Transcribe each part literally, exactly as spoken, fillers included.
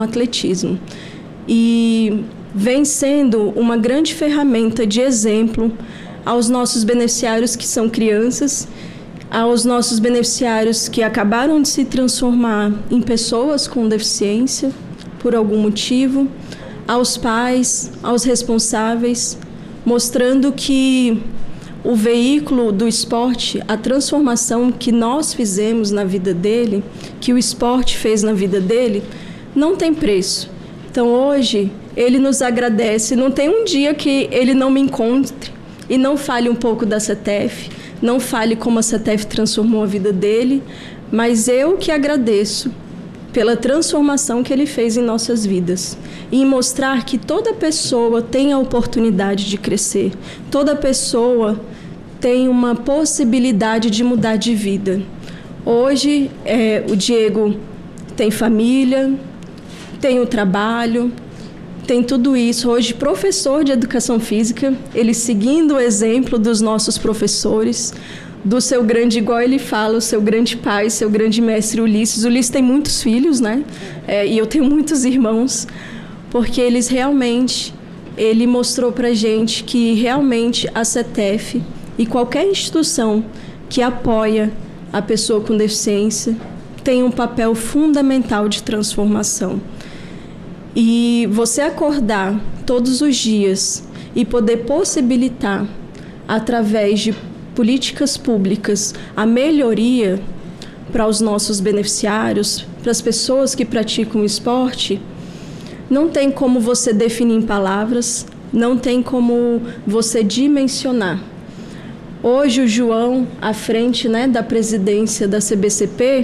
atletismo. E vem sendo uma grande ferramenta de exemplo aos nossos beneficiários que são crianças, aos nossos beneficiários que acabaram de se transformar em pessoas com deficiência por algum motivo, aos pais, aos responsáveis, mostrando que o veículo do esporte, a transformação que nós fizemos na vida dele, que o esporte fez na vida dele, não tem preço. Então, hoje, ele nos agradece. Não tem um dia que ele não me encontre e não fale um pouco da CETEF, não fale como a CETEF transformou a vida dele, mas eu que agradeço pela transformação que ele fez em nossas vidas e em mostrar que toda pessoa tem a oportunidade de crescer, toda pessoa tem uma possibilidade de mudar de vida. Hoje, é, o Diego tem família, tem o trabalho, tem tudo isso. Hoje, professor de educação física, ele seguindo o exemplo dos nossos professores, do seu grande, igual ele fala, o seu grande pai, seu grande mestre Ulisses. O Ulisses tem muitos filhos, né? É, e eu tenho muitos irmãos, porque eles realmente, ele mostrou pra gente que realmente a CETEF e qualquer instituição que apoia a pessoa com deficiência tem um papel fundamental de transformação. E você acordar todos os dias e poder possibilitar, através de políticas públicas, a melhoria para os nossos beneficiários, para as pessoas que praticam esporte, não tem como você definir em palavras, não tem como você dimensionar. Hoje o João, à frente, né, da presidência da C B C P,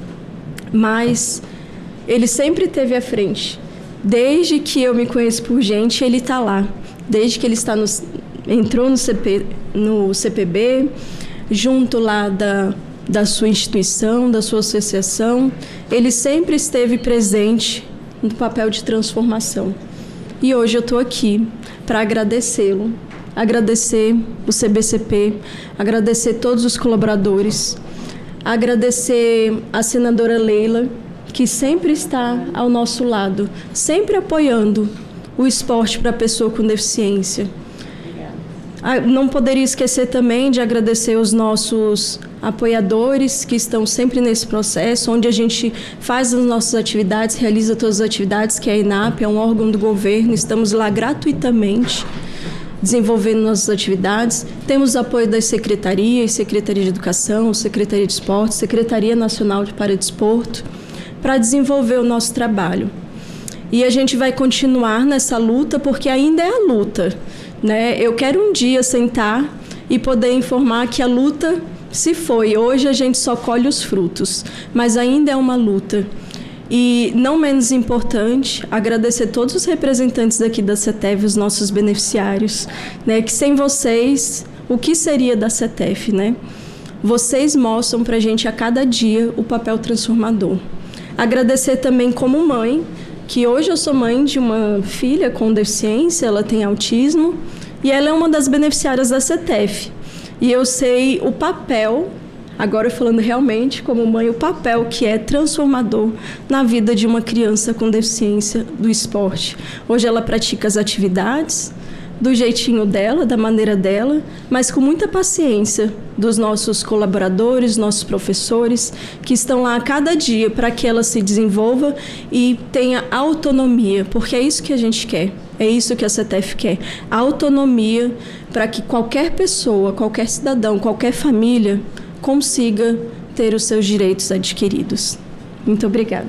mas ele sempre esteve à frente. Desde que eu me conheço por gente, ele está lá. Desde que ele está no, entrou no, C P, no C P B, junto lá da, da sua instituição, da sua associação, ele sempre esteve presente no papel de transformação. E hoje eu estou aqui para agradecê-lo, agradecer o C B C P, agradecer todos os colaboradores, agradecer a senadora Leila, que sempre está ao nosso lado, sempre apoiando o esporte para a pessoa com deficiência. Não poderia esquecer também de agradecer os nossos apoiadores que estão sempre nesse processo, onde a gente faz as nossas atividades, realiza todas as atividades, que é a ENAP, é um órgão do governo, estamos lá gratuitamente desenvolvendo nossas atividades. Temos apoio das secretarias, Secretaria de Educação, Secretaria de Esporte, Secretaria Nacional de Paradesporto, para desenvolver o nosso trabalho. E a gente vai continuar nessa luta, porque ainda é a luta, né? Eu quero um dia sentar e poder informar que a luta se foi. Hoje a gente só colhe os frutos, mas ainda é uma luta. E, não menos importante, agradecer todos os representantes daqui da CETEF, os nossos beneficiários, né? Que sem vocês, o que seria da CETEF, né? Vocês mostram para a gente a cada dia o papel transformador. Agradecer também como mãe, que hoje eu sou mãe de uma filha com deficiência, ela tem autismo, e ela é uma das beneficiárias da CETEF. E eu sei o papel, agora falando realmente como mãe, o papel que é transformador na vida de uma criança com deficiência do esporte. Hoje ela pratica as atividades do jeitinho dela, da maneira dela, mas com muita paciência dos nossos colaboradores, nossos professores, que estão lá a cada dia para que ela se desenvolva e tenha autonomia, porque é isso que a gente quer, é isso que a CETEF quer, autonomia para que qualquer pessoa, qualquer cidadão, qualquer família consiga ter os seus direitos adquiridos. Muito obrigada.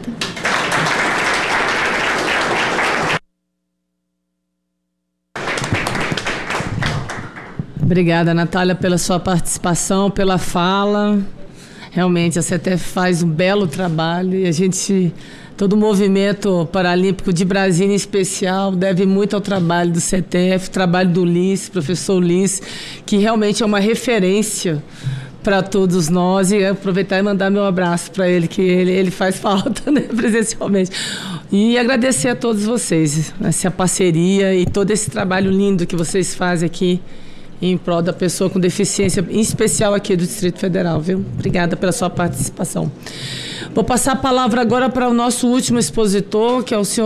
Obrigada, Natália, pela sua participação, pela fala. Realmente, a CETEF faz um belo trabalho e a gente, todo o movimento paralímpico de Brasília em especial, deve muito ao trabalho do CETEF, trabalho do Ulisses, professor Ulisses, que realmente é uma referência para todos nós. E aproveitar e mandar meu abraço para ele, que ele, ele faz falta, né, presencialmente. E agradecer a todos vocês, essa parceria e todo esse trabalho lindo que vocês fazem aqui em prol da pessoa com deficiência, em especial aqui do Distrito Federal, viu? Obrigada pela sua participação. Vou passar a palavra agora para o nosso último expositor, que é o senhor